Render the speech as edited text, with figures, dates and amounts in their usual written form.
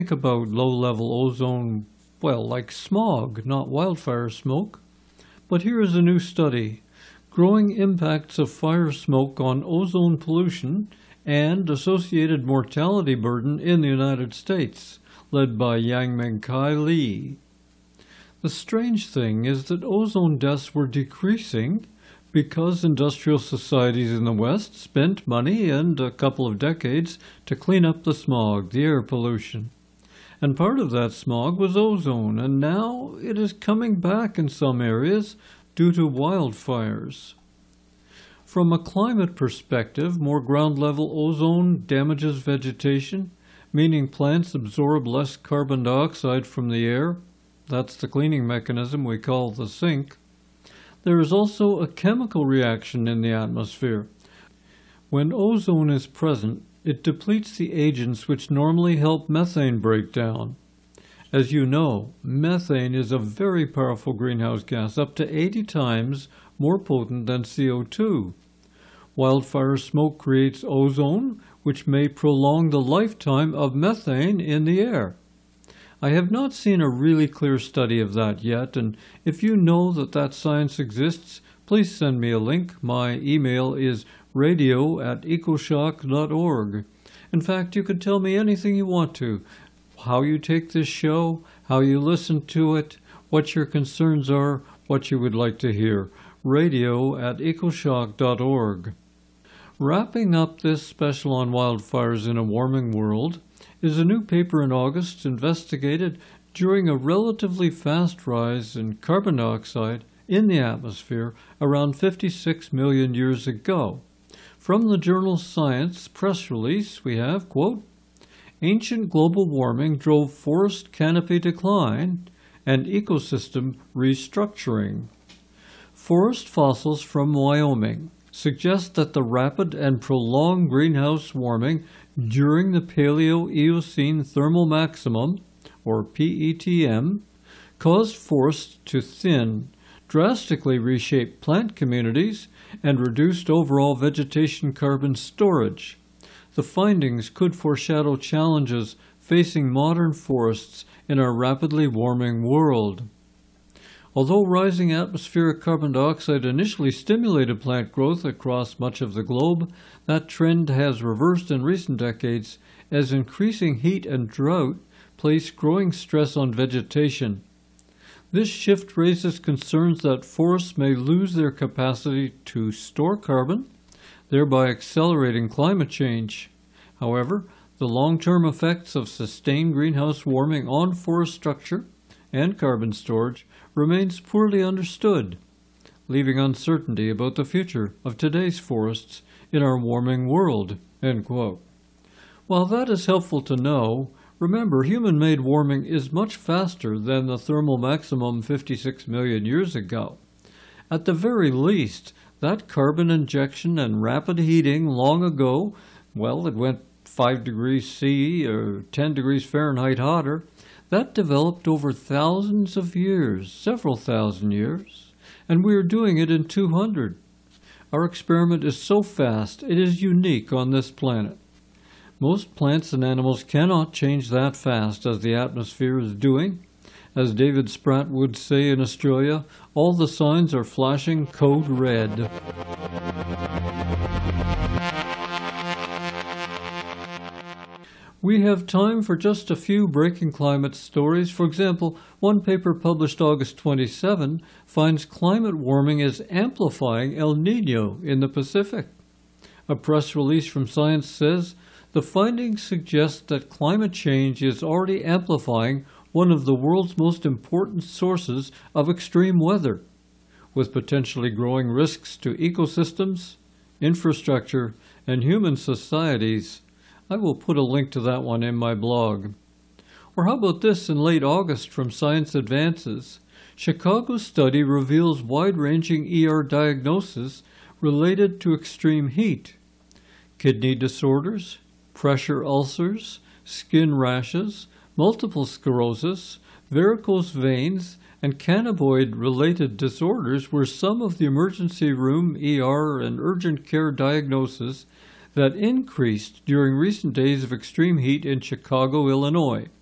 Think about low-level ozone, well, like smog, not wildfire smoke. But here is a new study, Growing Impacts of Fire Smoke on Ozone Pollution and Associated Mortality Burden in the United States, led by Yangmeng Kai Li. The strange thing is that ozone deaths were decreasing because industrial societies in the West spent money and a couple of decades to clean up the smog, the air pollution. And part of that smog was ozone, and now it is coming back in some areas due to wildfires. From a climate perspective, more ground-level ozone damages vegetation, meaning plants absorb less carbon dioxide from the air. That's the cleaning mechanism we call the sink. There is also a chemical reaction in the atmosphere. When ozone is present, it depletes the agents which normally help methane break down. As you know, methane is a very powerful greenhouse gas, up to 80 times more potent than CO2. Wildfire smoke creates ozone, which may prolong the lifetime of methane in the air. I have not seen a really clear study of that yet, and if you know that science exists, please send me a link. My email is radio@ecoshock.org. In fact, you can tell me anything you want to, how you take this show, how you listen to it, what your concerns are, what you would like to hear. radio@ecoshock.org. Wrapping up this special on wildfires in a warming world is a new paper in August investigated during a relatively fast rise in carbon dioxide in the atmosphere around 56 million years ago. From the journal Science press release, we have, quote, "Ancient global warming drove forest canopy decline and ecosystem restructuring. Forest fossils from Wyoming suggest that the rapid and prolonged greenhouse warming during the Paleo-Eocene thermal maximum, or PETM, caused forests to thin, drastically reshaped plant communities, and reduced overall vegetation carbon storage. The findings could foreshadow challenges facing modern forests in our rapidly warming world." Although rising atmospheric carbon dioxide initially stimulated plant growth across much of the globe, that trend has reversed in recent decades as increasing heat and drought place growing stress on vegetation. This shift raises concerns that forests may lose their capacity to store carbon, thereby accelerating climate change. However, the long-term effects of sustained greenhouse warming on forest structure and carbon storage remains poorly understood, leaving uncertainty about the future of today's forests in our warming world." End quote. While that is helpful to know, remember human-made warming is much faster than the thermal maximum 56 million years ago. At the very least, that carbon injection and rapid heating long ago, well, it went 5 degrees C or 10 degrees Fahrenheit hotter, that developed over thousands of years, several thousand years, and we are doing it in 200. Our experiment is so fast, it is unique on this planet. Most plants and animals cannot change that fast as the atmosphere is doing. As David Spratt would say in Australia, all the signs are flashing code red. We have time for just a few breaking climate stories. For example, one paper published August 27 finds climate warming is amplifying El Niño in the Pacific. A press release from Science says the findings suggest that climate change is already amplifying one of the world's most important sources of extreme weather, with potentially growing risks to ecosystems, infrastructure, and human societies. I will put a link to that one in my blog. Or how about this in late August from Science Advances? Chicago study reveals wide-ranging ER diagnosis related to extreme heat. Kidney disorders, pressure ulcers, skin rashes, multiple sclerosis, varicose veins, and cannabinoid-related disorders were some of the emergency room, ER, and urgent care diagnoses that increased during recent days of extreme heat in Chicago, Illinois.